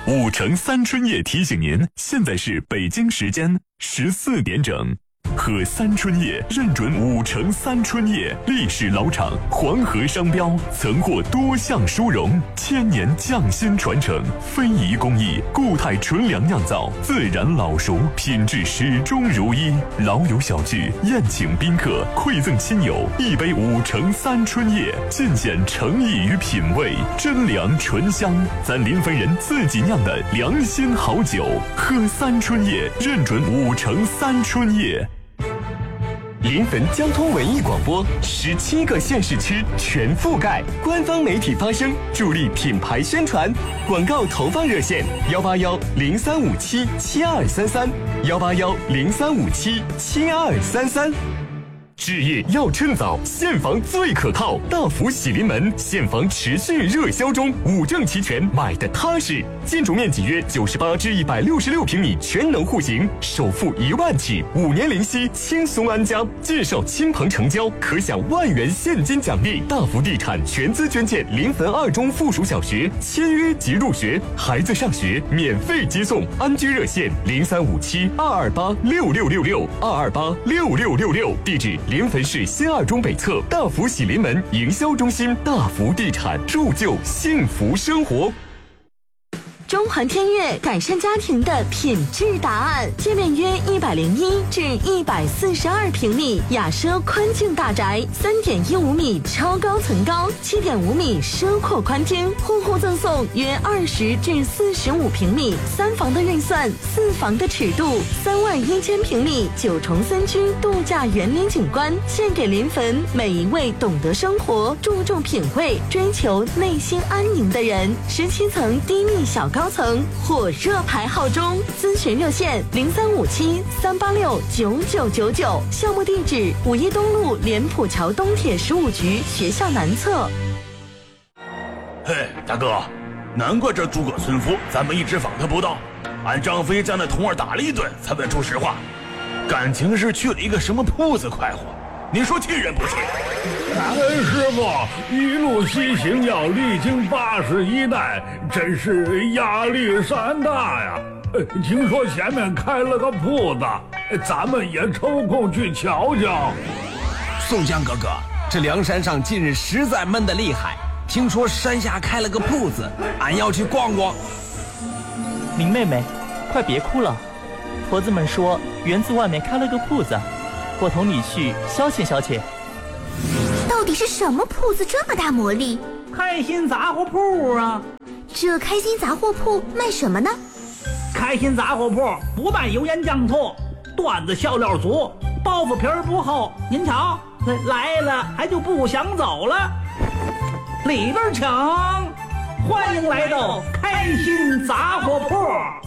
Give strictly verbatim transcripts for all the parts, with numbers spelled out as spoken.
五城三春夜提醒您，现在是北京时间十四点整。喝三春夜认准五城三春夜，历史老厂，黄河商标，曾获多项殊荣，千年匠心传承，非遗工艺，固态纯粮酿造，自然老熟，品质始终如一。老友小聚，宴请宾客，馈赠亲友，一杯五城三春夜，尽显诚意与品味，真粮醇香，咱临汾人自己酿的良心好酒。喝三春夜认准五城三春夜。 临汾交通文艺广播，十七个县市区全覆盖，官方媒体发声，助力品牌宣传。广告投放热线：幺八幺零三五七七二三三，幺八幺零三五七七二三三。置业要趁早，现房最可靠。大福喜临门，现房持续热销中，五证齐全，买的踏实。建筑面积约九十八至一百六十六平米，全能户型，首付一万起，五年零息，轻松安家。介绍亲朋成交，可享万元现金奖励。大福地产全资捐建临汾二中附属小学，签约即入学，孩子上学免费接送。安居热线零三五七二二八六六六六二二八六六六六，地址。临汾市新二中北侧大福喜临门营销中心，大福地产铸就幸福生活。 中环天悦改善家庭的品质答案，界面约一百零一至一百四十二平米，雅奢宽净大宅，三点一五米超高层高，七点五米奢阔宽厅，户户赠送约二十至四十五平米，三房的预算，四房的尺度，三万一千平米九重森区度假园林景观，献给临汾每一位懂得生活、注重品味、追求内心安宁的人。十七层低密小高。高层火热排号中，咨询热线零三五七三八六九九九九，项目地址五一东路莲浦桥东铁十五局学校南侧。 嘿，大哥，难怪这诸葛村夫咱们一直访他不到，俺张飞将那童儿打了一顿才问出实话，感情是去了一个什么铺子快活，你说气人不气？ 感恩师傅，一路西行要历经八十一难，真是压力山大呀。听说前面开了个铺子，咱们也抽空去瞧瞧。 宋江哥哥，这梁山上近日实在闷得厉害，听说山下开了个铺子，俺要去逛逛。 明妹妹，快别哭了，婆子们说园子外面开了个铺子，我同你去消遣消遣。 到底是什么铺子这么大魔力？ 开心杂货铺啊！ 这开心杂货铺卖什么呢？ 开心杂货铺不卖油盐酱醋，段子笑料足，包袱皮儿不厚。您瞧，来了还就不想走了。里边请，欢迎来到开心杂货铺。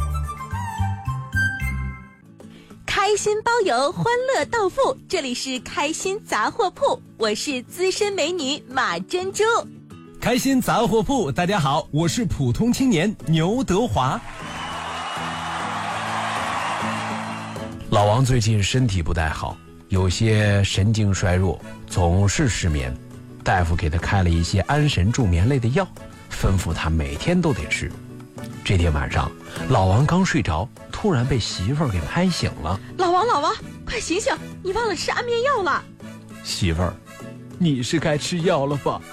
开心包邮，欢乐到付，这里是开心杂货铺，我是资深美女马珍珠。 开心杂货铺，大家好，我是普通青年牛德华。老王最近身体不太好，有些神经衰弱，总是失眠，大夫给他开了一些安神助眠类的药，吩咐他每天都得吃。这天晚上，老王刚睡着，突然被媳妇儿给拍醒了。 老王，老王，快醒醒！你忘了吃安眠药了。 媳妇儿，你是该吃药了吧？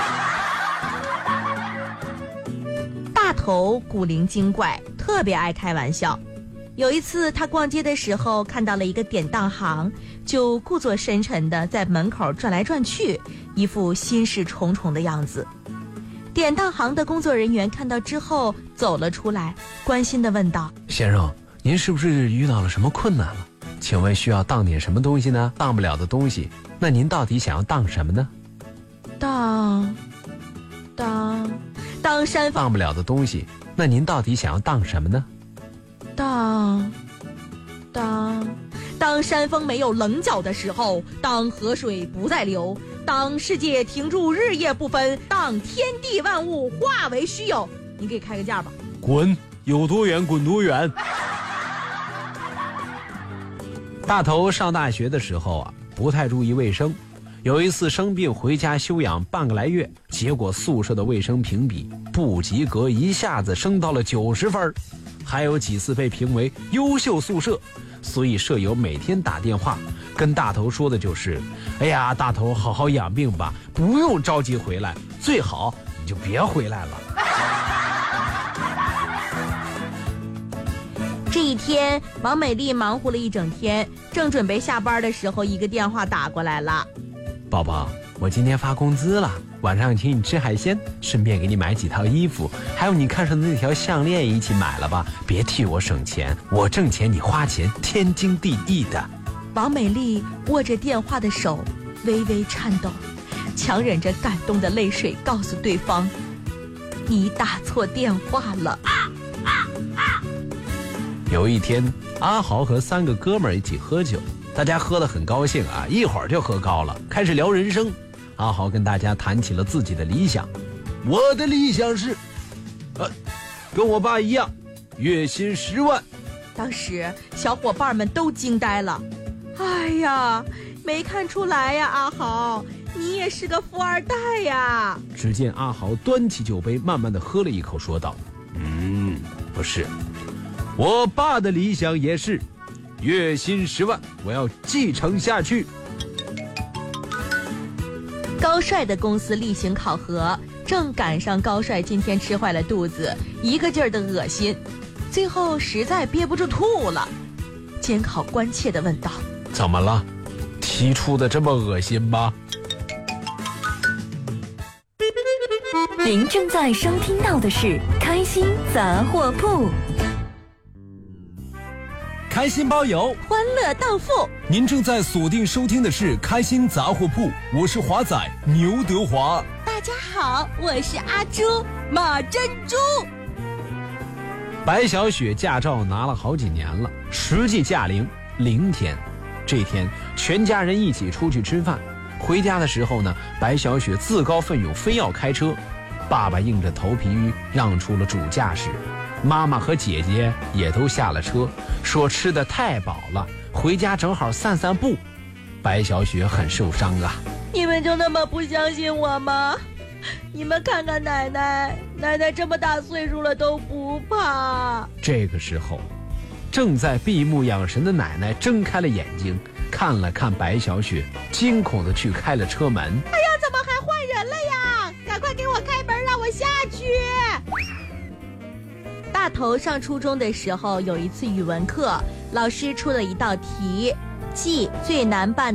大头古灵精怪，特别爱开玩笑。有一次他逛街的时候看到了一个典当行，就故作深沉的在门口转来转去，一副心事重重的样子。典当行的工作人员看到之后走了出来，关心地问道： 先生，您是不是遇到了什么困难了？请问需要当点什么东西呢？当不了的东西，那您到底想要当什么呢？ 当当当山当不了的东西，那您到底想要当什么呢？ 当当当山峰没有棱角的时候，当河水不再流，当世界停住日夜不分，当天地万物化为虚有。你给开个价吧。 滚，有多远滚多远。大头上大学的时候啊，不太注意卫生，有一次生病回家休养半个来月，结果宿舍的卫生评比不及格一下子升到了九十分，还有几次被评为优秀宿舍。所以舍友每天打电话跟大头说的就是：“哎呀，大头好好养病吧，不用着急回来，最好你就别回来了。” 这一天，王美丽忙活了一整天，正准备下班的时候，一个电话打过来了。 宝宝，我今天发工资了，晚上请你吃海鲜，顺便给你买几套衣服，还有你看上的那条项链一起买了吧，别替我省钱，我挣钱你花钱，天经地义的。 王美丽握着电话的手微微颤抖，强忍着感动的泪水告诉对方：“你打错电话了。” 有一天，阿豪和三个哥们儿一起喝酒，大家喝得很高兴啊，一会儿就喝高了，开始聊人生。阿豪跟大家谈起了自己的理想，我的理想是，呃，跟我爸一样，月薪十万。 当时小伙伴们都惊呆了，哎呀，没看出来呀，阿豪，你也是个富二代呀。 只见阿豪端起酒杯，慢慢地喝了一口，说道：“嗯，不是。我爸的理想也是月薪十万，我要继承下去。” 高帅的公司例行考核，正赶上高帅今天吃坏了肚子，一个劲儿的恶心，最后实在憋不住吐了。监考关切地问道：“ 怎么了？提出的这么恶心吗？” 您正在收听到的是开心杂货铺。 开心包邮， 欢乐到付。 您正在锁定收听的是开心杂货铺，我是华仔牛德华。 大家好，我是阿朱马珍珠。 白小雪驾照拿了好几年了，实际驾龄零天。这天，全家人一起出去吃饭，回家的时候呢，白小雪自告奋勇非要开车，爸爸硬着头皮让出了主驾驶。妈妈和姐姐也都下了车，说吃得太饱了，回家正好散散步。白小雪很受伤啊。 你们就那么不相信我吗？你们看看奶奶，奶奶这么大岁数了都不怕。 这个时候，正在闭目养神的奶奶睁开了眼睛，看了看白小雪，惊恐地去开了车门。 哎呀，怎么还换人了呀？赶快给我开门，让我下去。大头上初中的时候，有一次语文课，老师出了一道题，记最难办的